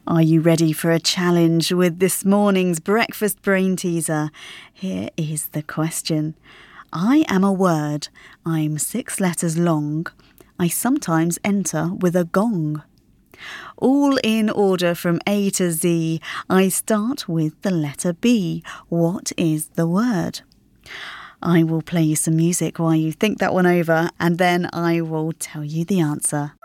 Are you ready for a challenge with this morning's breakfast brain teaser? Here is the question. I am a word. I'm 6 letters long. I sometimes enter with a gong. All in order from A to Z. I start with the letter B. What is the word? I will play you some music while you think that one over, and then I will tell you the answer.